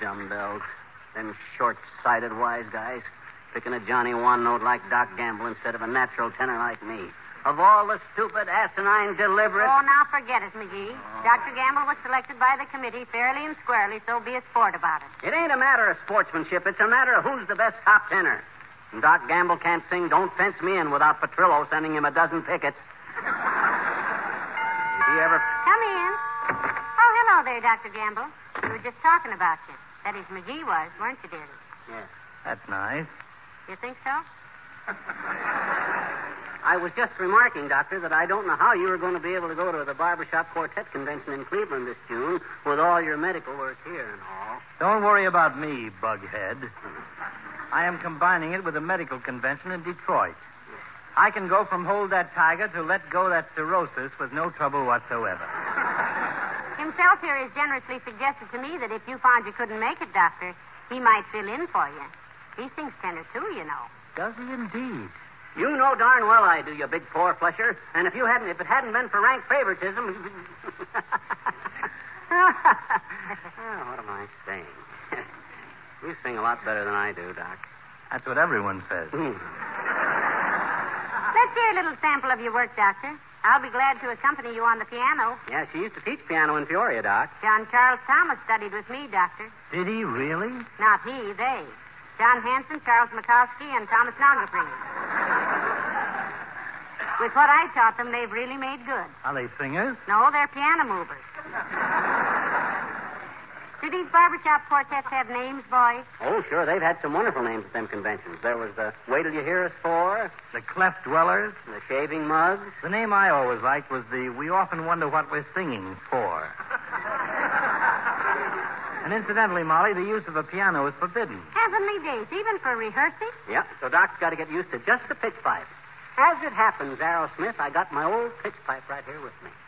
dumbbells. Them short-sighted wise guys. Picking a Johnny One note like Doc Gamble instead of a natural tenor like me. Of all the stupid, asinine, deliberate... Oh, now forget it, McGee. Dr. Gamble was selected by the committee fairly and squarely, so be a sport about it. It ain't a matter of sportsmanship. It's a matter of who's the best top tenor. And Doc Gamble can't sing Don't Fence Me In without Petrillo sending him a dozen pickets. Did he ever... Come in. Oh, hello there, Dr. Gamble. We were just talking about you. That is, McGee was, weren't you, dearie? Yes. That's nice. You think so? I was just remarking, Doctor, that I don't know how you were going to be able to go to the Barbershop Quartet Convention in Cleveland this June with all your medical work here and all. Don't worry about me, Bughead. I am combining it with a medical convention in Detroit. I can go from hold that tiger to let go that cirrhosis with no trouble whatsoever. Himself here has generously suggested to me that if you found you couldn't make it, Doctor, he might fill in for you. He sings tenor, too, you know. Does he indeed? You know darn well I do, you big four-flusher. And if it hadn't been for rank favoritism... Oh, what am I saying? You sing a lot better than I do, Doc. That's what everyone says. Let's hear a little sample of your work, Doctor. I'll be glad to accompany you on the piano. Yeah, she used to teach piano in Peoria, Doc. John Charles Thomas studied with me, Doctor. Did he really? Not he, they. John Hanson, Charles Mikowski, and Thomas Nogafree. With what I taught them, they've really made good. Are they singers? No, they're piano movers. Do these barbershop quartets have names, boys? Oh, sure. They've had some wonderful names at them conventions. There was the Wait Till You Hear Us For, The Cleft Dwellers. the Shaving Mugs. The name I always liked was the We Often Wonder What We're Singing For. And incidentally, Molly, the use of a piano is forbidden. Heavenly days, even for rehearsing? Yep, so Doc's got to get used to just the pitch pipe. As it happens, Aerosmith, I got my old pitch pipe right here with me.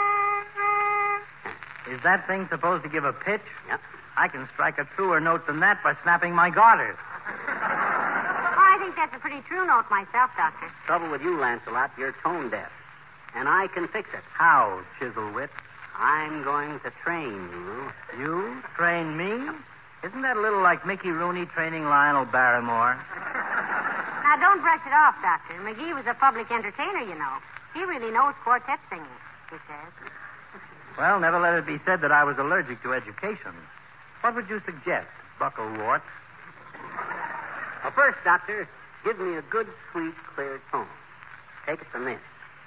Is that thing supposed to give a pitch? Yep. I can strike a truer note than that by snapping my garters. Oh, I think that's a pretty true note myself, Doctor. Trouble with you, Lancelot, you're tone deaf. And I can fix it. How, Chiselwit? I'm going to train you. You train me? Isn't that a little like Mickey Rooney training Lionel Barrymore? Now, don't brush it off, Doctor. McGee was a public entertainer, you know. He really knows quartet singing, he says. Well, never let it be said that I was allergic to education. What would you suggest, Bucklewart? Well, first, Doctor, give me a good, sweet, clear tone. Take it from this.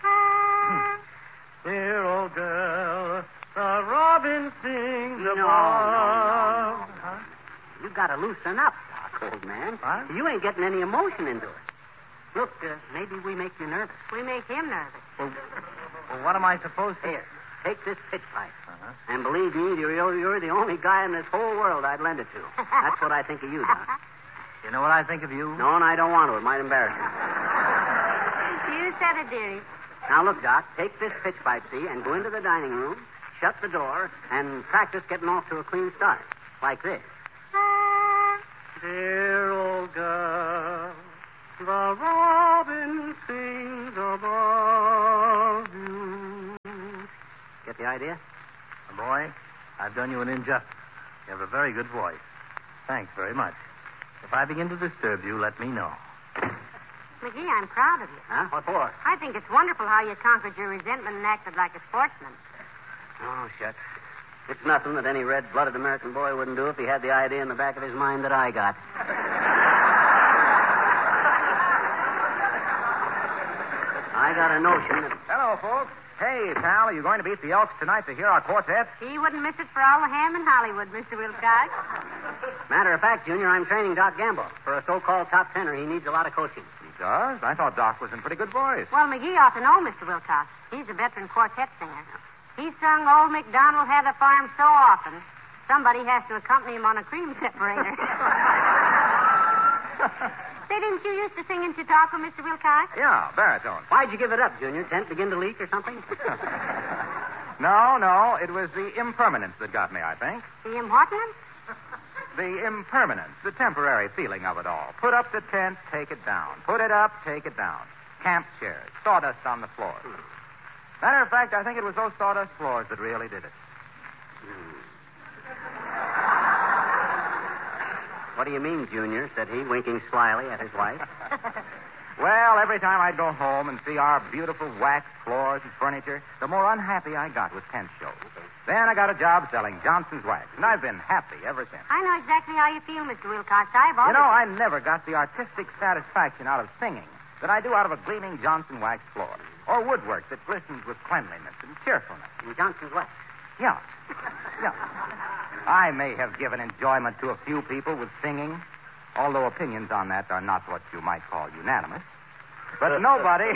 Dear old girl, the robin sings above. No. You got to loosen up, Doc, old man. What? You ain't getting any emotion into it. Look, maybe we make you nervous. We make him nervous. Well, what am I supposed to... Here, take this pitch pipe. Uh-huh. And believe me, you're the only guy in this whole world I'd lend it to. That's what I think of you, Doc. You know what I think of you? No, and I don't want to. It might embarrass you. You said it, dearie. Now, look, Doc, take this pitch pipe, see, and go into the dining room, shut the door, and practice getting off to a clean start. Like this. Dear old girl, the robin sings above you. Get the idea? Boy, I've done you an injustice. You have a very good voice. Thanks very much. If I begin to disturb you, let me know. McGee, I'm proud of you. Huh? What for? I think it's wonderful how you conquered your resentment and acted like a sportsman. Oh, shucks. It's nothing that any red-blooded American boy wouldn't do if he had the idea in the back of his mind that I got. I got a notion that... Hello, folks. Hey, pal, are you going to be at the Elks tonight to hear our quartet? He wouldn't miss it for all the ham in Hollywood, Mr. Wilcox. Matter of fact, Junior, I'm training Doc Gamble. For a so-called top tenor, he needs a lot of coaching. He does? I thought Doc was in pretty good voice. Well, McGee ought to know Mr. Wilcox. He's a veteran quartet singer. He's sung Old MacDonald Had a Farm so often, somebody has to accompany him on a cream separator. Say, didn't you used to sing in Chautauqua, Mr. Wilcox? Yeah, baritone. Why'd you give it up, Junior? Tent begin to leak or something? No, it was the impermanence that got me, I think. The impertinence? The impermanence, the temporary feeling of it all. Put up the tent, take it down. Put it up, take it down. Camp chairs, sawdust on the floors. Matter of fact, I think it was those sawdust floors that really did it. do you mean, Junior? Said he, winking slyly at his wife. Well, every time I'd go home and see our beautiful waxed floors and furniture, the more unhappy I got with tent shows. Then I got a job selling Johnson's Wax, and I've been happy ever since. I know exactly how you feel, Mr. Wilcox. I've always... You know, I never got the artistic satisfaction out of singing that I do out of a gleaming Johnson wax floor, or woodwork that glistens with cleanliness and cheerfulness. In Johnson's Wax? Yeah. Yeah. I may have given enjoyment to a few people with singing, although opinions on that are not what you might call unanimous. But nobody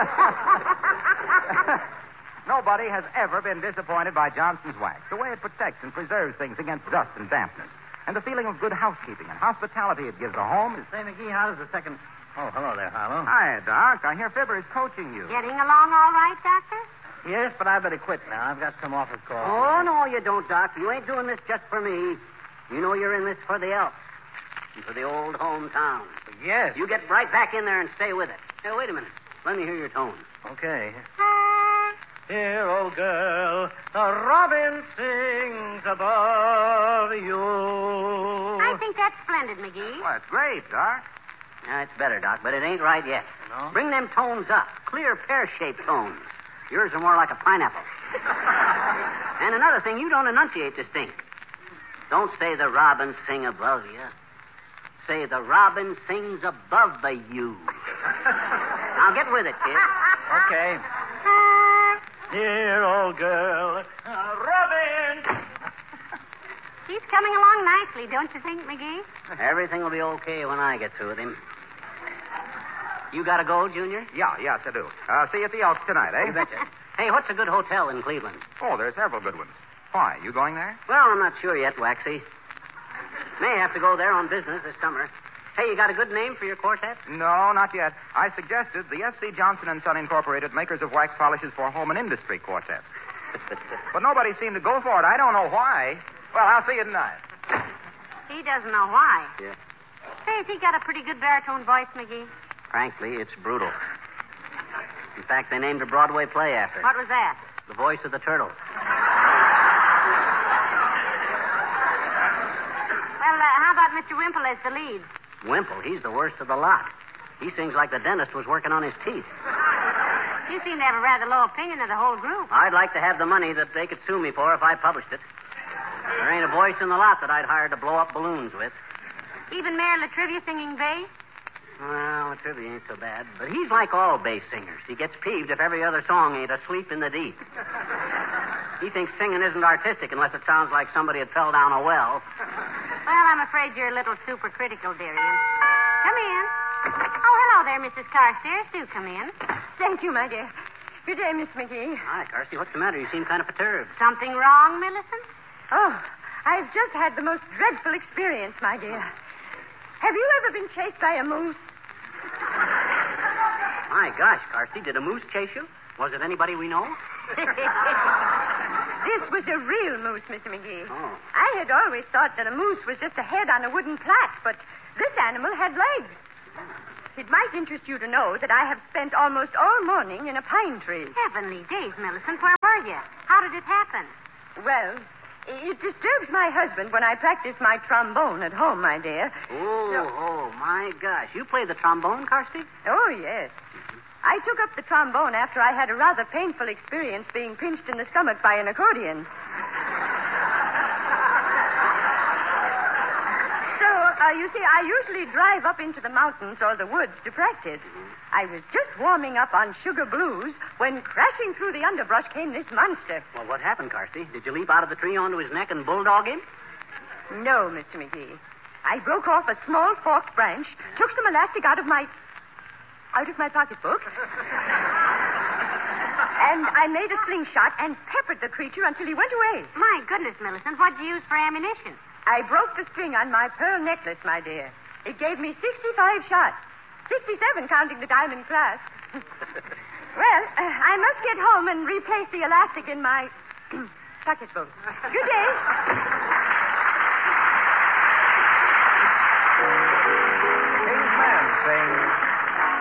has ever been disappointed by Johnson's Wax. The way it protects and preserves things against dust and dampness. And the feeling of good housekeeping and hospitality it gives a home is... Say, McGee, how does the second... Oh, hello there, Harlow. Hi, Doc. I hear Fibber is coaching you. Getting along all right, Doctor? Yes, but I better quit now. I've got some office calls. Oh, no, you don't, Doc. You ain't doing this just for me. You know you're in this for the Elks and for the old hometown. Yes. You get right back in there and stay with it. Hey, wait a minute. Let me hear your tone. Okay. Dear old girl, the robin sings above you. I think that's splendid, McGee. Well, that's great, Doc. It's better, Doc, but it ain't right yet. No? Bring them tones up. Clear pear-shaped tones. Yours are more like a pineapple. And another thing, you don't enunciate distinct. Don't say the robin sing above you. Say the robin sings above the you. Now get with it, kid. Okay. Dear old girl, Robin. He's coming along nicely, don't you think, McGee? Everything will be okay when I get through with him. You gotta go, Junior? Yeah, yes, I do. See you at the Elks tonight, eh? You betcha. Hey, what's a good hotel in Cleveland? Oh, there are several good ones. Why, you going there? Well, I'm not sure yet, Waxy. May have to go there on business this summer. Hey, you got a good name for your quartet? No, not yet. I suggested the S.C. Johnson & Son Incorporated, makers of wax polishes for home and industry quartet. But nobody seemed to go for it. I don't know why. Well, I'll see you tonight. He doesn't know why. Yeah. Say, has he got a pretty good baritone voice, McGee? Frankly, it's brutal. In fact, they named a Broadway play after it. What was that? The Voice of the Turtle. Well, how about Mr. Wimple as the lead? Wimple, he's the worst of the lot. He sings like the dentist was working on his teeth. You seem to have a rather low opinion of the whole group. I'd like to have the money that they could sue me for if I published it. There ain't a voice in the lot that I'd hire to blow up balloons with. Even Mayor Latrivia singing bass? Well, Latrivia ain't so bad, but he's like all bass singers. He gets peeved if every other song ain't Asleep in the Deep. He thinks singing isn't artistic unless it sounds like somebody had fell down a well. Well, I'm afraid you're a little supercritical, dearie. Come in. Oh, hello there, Mrs. Carstairs. Do come in. Thank you, my dear. Good day, Miss McGee. Hi, Carsey. What's the matter? You seem kind of perturbed. Something wrong, Millicent? Oh, I've just had the most dreadful experience, my dear. Have you ever been chased by a moose? My gosh, Carsey, did a moose chase you? Was it anybody we know? This was a real moose, Mr. McGee. Oh. I had always thought that a moose was just a head on a wooden plat, but this animal had legs. It might interest you to know that I have spent almost all morning in a pine tree. Heavenly days, Millicent. Where were you? How did it happen? Well, it disturbs my husband when I practice my trombone at home, my dear. Oh, my gosh. You play the trombone, Carsey? Oh, yes. I took up the trombone after I had a rather painful experience being pinched in the stomach by an accordion. So, you see, I usually drive up into the mountains or the woods to practice. I was just warming up on Sugar Blues when crashing through the underbrush came this monster. Well, what happened, Carsey? Did you leap out of the tree onto his neck and bulldog him? No, Mr. McGee. I broke off a small forked branch, took some elastic out of my pocketbook, and I made a slingshot and peppered the creature until he went away. My goodness, Millicent, what'd you use for ammunition? I broke the string on my pearl necklace, my dear. It gave me 65 shots. 67 counting the diamond clasp. Well, I must get home and replace the elastic in my pocketbook. Good day. King's Men sings